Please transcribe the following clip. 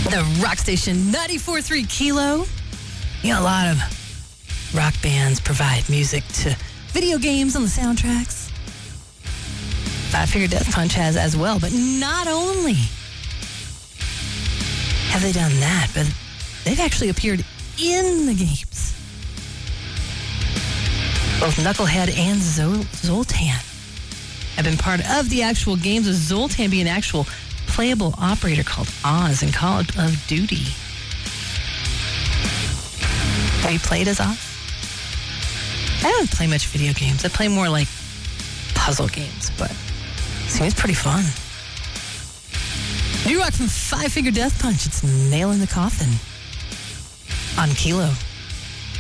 The rock station 94.3 Kilo. You know, a lot of rock bands provide music to video games on the soundtracks. Five Finger Death Punch has as well, but not only have they done that, but they've actually appeared in the games. Both Knucklehead and Zoltan have been part of the actual games, with Zoltan being an actual playable operator called Oz in Call of Duty. Have you played as Oz? I don't play much video games. I play more like puzzle games, but it seems pretty fun. New rock from Five Finger Death Punch. It's Nail in the Coffin on Kilo.